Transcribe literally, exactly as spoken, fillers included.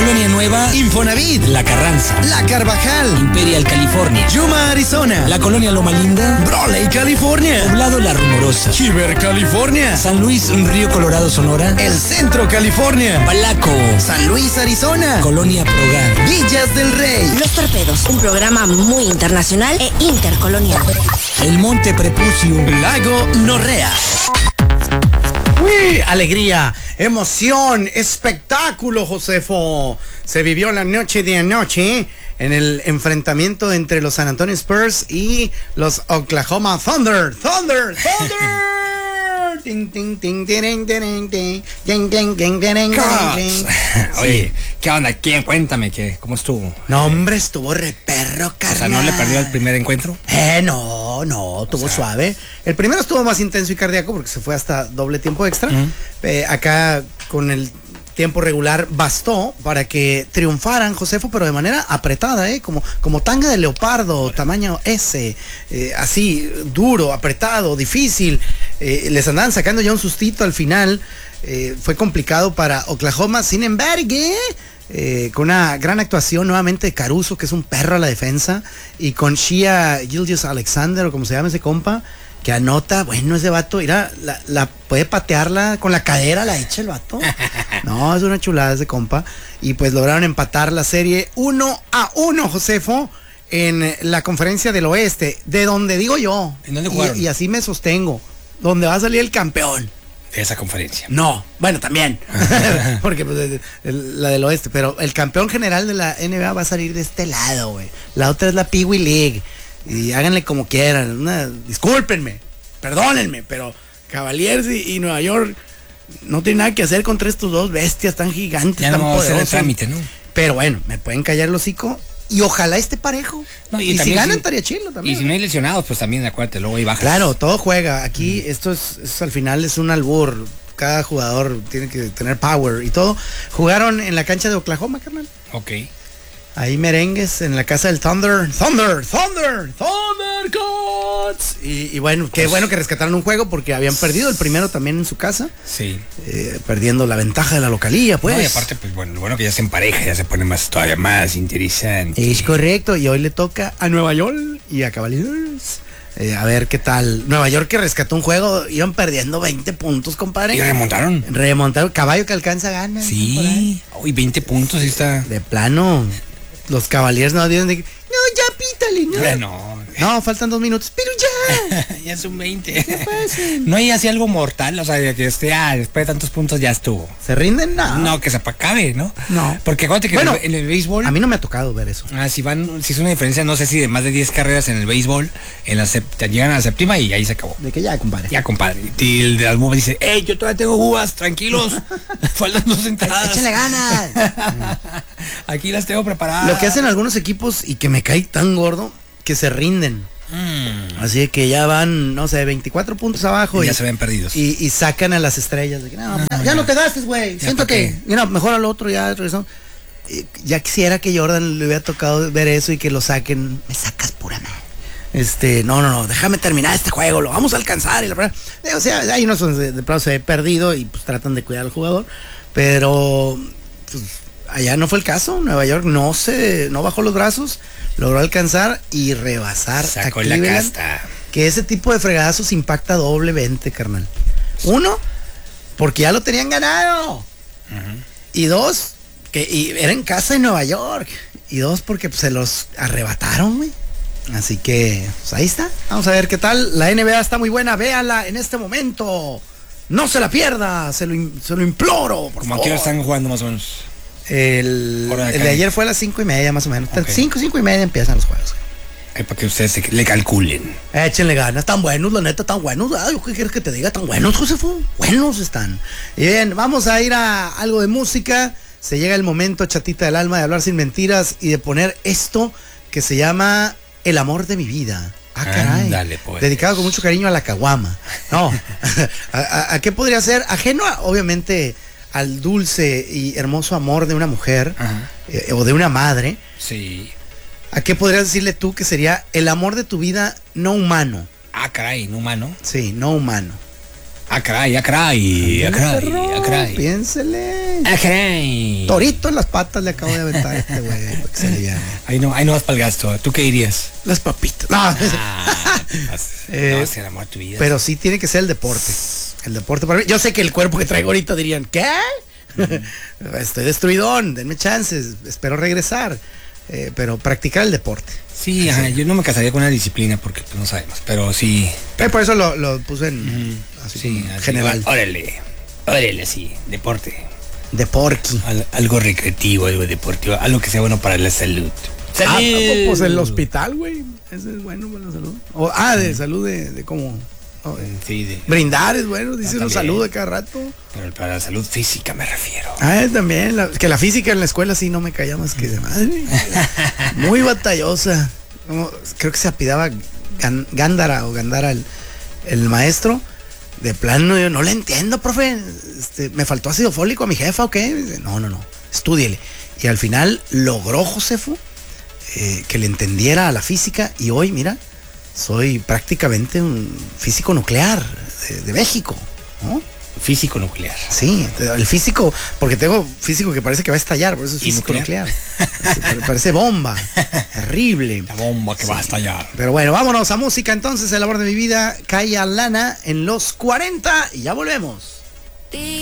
Colonia Nueva, Infonavit, La Carranza, La Carvajal, Imperial, California, Yuma, Arizona, la Colonia Loma Linda, Brawley, California, Poblado La Rumorosa, Chiver, California, San Luis, Río Colorado, Sonora, El Centro, California, Palaco, San Luis, Arizona, Colonia Progar, Villas del Rey, Los Torpedos, un programa muy internacional e intercolonial. El Monte Prepucio, Lago Norrea. Uy, alegría, emoción, espectáculo, Josefo. Se vivió la noche de anoche en el enfrentamiento entre los San Antonio Spurs y los Oklahoma Thunder. Thunder, Thunder. Ting, ting, ting, ting, ting, ting, ting, ting, ting, ting, ting, ting. Oye, ¿qué onda? ¿Quién? Cuéntame, ¿qué? ¿Cómo estuvo? No, hombre, estuvo re perro, carnal. O sea, ¿no le perdió el primer encuentro? Eh, no, no, estuvo o sea, suave. El primero estuvo más intenso y cardíaco porque se fue hasta doble tiempo extra. Uh-huh. eh, acá con el tiempo regular bastó para que triunfaran, Josefo, pero de manera apretada, ¿eh? Como, como tanga de leopardo, bueno. Tamaño S, eh, así, duro, apretado, difícil. Eh, les andaban sacando ya un sustito al final. Eh, fue complicado para Oklahoma, sin embargo, eh, con una gran actuación nuevamente de Caruso, que es un perro a la defensa, y con Shia Gilgeous-Alexander, o como se llama ese compa, que anota. Bueno, ese vato, mira, la, la puede patearla con la cadera, la echa el vato. No, es una chulada ese compa. Y pues lograron empatar la serie uno a uno, Josefo, en la Conferencia del Oeste, de donde digo yo. ¿En dónde jugaron? Y, y así me sostengo, donde va a salir el campeón. De esa conferencia. No, bueno, también. Porque pues, el, el, la del Oeste, pero el campeón general de la N B A va a salir de este lado, güey. La otra es la Pee Wee League. Y háganle como quieran. Una, discúlpenme, perdónenme, pero Cavaliers y, y Nueva York no tienen nada que hacer contra estos dos bestias tan gigantes, ya tan no poderosos. El trámite, ¿no? Pero bueno, me pueden callar el hocico y ojalá esté parejo. No, y y si ganan, si, estaría chilo también. Y si no hay lesionados, pues también, acuérdate, luego ahí bajas. Claro, todo juega. Aquí mm. esto es, es al final es un albur. Cada jugador tiene que tener power y todo. Jugaron en la cancha de Oklahoma, carnal. Ok. Ahí merengues en la casa del Thunder. Thunder, Thunder, Thunder Gods. Y, y bueno, qué pues, bueno que rescataron un juego porque habían perdido el primero también en su casa. Sí. Eh, perdiendo la ventaja de la localía, pues. No, y aparte, pues bueno, lo bueno que ya se empareja, ya se pone más todavía más interesante. Es correcto, y hoy le toca a Nueva York y a Cavaliers. Eh, a ver qué tal. Nueva York que rescató un juego, iban perdiendo veinte puntos, compadre. Y remontaron. Remontaron, caballo que alcanza gana. Sí, hoy veinte puntos y está. De plano. Los Cavaliers no dieron de... No, ya pítale, ¿no? Bueno. No, faltan dos minutos, pero ya. Ya son veinte. No hay así algo mortal, o sea, que esté, ah, después de tantos puntos ya estuvo. ¿Se rinden? No. No, que se acabe, ¿no? No. Porque acuérdate que bueno, en, el, en el béisbol... A mí no me ha tocado ver eso. Ah, si van, si es una diferencia, no sé si de más de diez carreras en el béisbol, en la sept, llegan a la séptima y ahí se acabó. De que ya, compadre. Ya, compadre. Y el de las uvas dice, hey, yo todavía tengo uvas, tranquilos. Faltan dos entradas. Échale ganas. Aquí las tengo preparadas. Lo que hacen algunos equipos y que me cae tan gordo, que se rinden. Mm. Así que ya van, no sé, veinticuatro puntos abajo. Y ya y, se ven perdidos. Y, y sacan a las estrellas. De que, no, ah, ya no te gastes, güey. Siéntate. Mira, mejor al otro ya regresó. Ya quisiera que Jordan le hubiera tocado ver eso y que lo saquen. Me sacas pura madre. Este, no, no, no, déjame terminar este juego, lo vamos a alcanzar. Y la verdad, o sea, hay unos de, de pronto se ve perdido y pues tratan de cuidar al jugador. Pero pues, allá no fue el caso. Nueva York no se, no bajó los brazos, logró alcanzar y rebasar. Sacó la casta. Que ese tipo de fregadazos impacta doblemente, carnal. Uno, porque ya lo tenían ganado. Uh-huh. Y dos, que y era en casa de Nueva York. Y dos, porque pues, se los arrebataron, güey. Así que, pues ahí está. Vamos a ver qué tal. La N B A está muy buena. Véala en este momento. No se la pierda. Se lo, se lo imploro. Por ¿Cómo a qué hora están jugando más o menos? El, de, el de ayer fue a las cinco y media más o menos. Okay. Cinco, cinco y media empiezan los juegos. Eh, para que ustedes se, le calculen. Échenle ganas. Tan buenos, la neta, tan buenos. Ay, ¿qué quieres que te diga? Tan buenos, Josefo. Buenos están. Y bien, vamos a ir a algo de música. Se llega el momento, chatita del alma, de hablar sin mentiras y de poner esto que se llama El amor de mi vida. Ah, caray. Ándale, pues. Dedicado con mucho cariño a la caguama. No. ¿A, a, ¿A qué podría ser? Ajeno, a, obviamente, al dulce y hermoso amor de una mujer eh, o de una madre. Sí. ¿A qué podrías decirle tú que sería el amor de tu vida no humano? Ah, caray, no humano. Sí, no humano. Ah, caray, ah, caray, ah, caray, ah, caray. Piénsele. Ah, caray. Torito en las patas le acabo de aventar a este güey. Para que se aliviane. Ahí no, ahí no vas para el gasto. ¿Tú qué dirías? Las papitas. No, Ah, te pasas. Eh, no, se enamora tu vida. pero sí tiene que ser el deporte. El deporte para mí. Yo sé que el cuerpo que traigo ahorita dirían, ¿qué? Estoy destruidón, denme chances, espero regresar. Eh, pero practicar el deporte. Sí, ajá, yo no me casaría con una disciplina porque pues, no sabemos, pero sí. Eh, por eso lo, lo puse en Mm, así sí, como así, general. Órale, órale, sí, deporte. De porqui. Al- algo recreativo, algo deportivo, algo que sea bueno para la salud. Ah, ¡Salud! pues el hospital, güey. Ese es bueno para la salud. O, ah, de salud de, de cómo. No, de- Sí, de- brindar es bueno, dice Ah, uno también. salud de cada rato. pero para la salud física me refiero. Ah, también. la- que la física en la escuela sí no me caía más que de madre. Muy batallosa. Como- creo que se apidaba Gan- Gándara o Gandara el, el maestro. De plano, yo no le entiendo, profe. Este, ¿me faltó ácido fólico a mi jefa o qué? Dice, no, no, no. Estúdiele. Y al final logró Josefo eh, que le entendiera a la física. Y hoy, mira, soy prácticamente un físico nuclear de, de México, ¿no? Físico nuclear. Sí, el físico, porque tengo físico que parece que va a estallar, por eso es ¿Y físico nuclear? nuclear. Sí, pare- parece bomba, terrible. La bomba que va a estallar. Pero bueno, vámonos a música entonces, el amor de mi vida, Kaya Lana en los cuarenta y ya volvemos.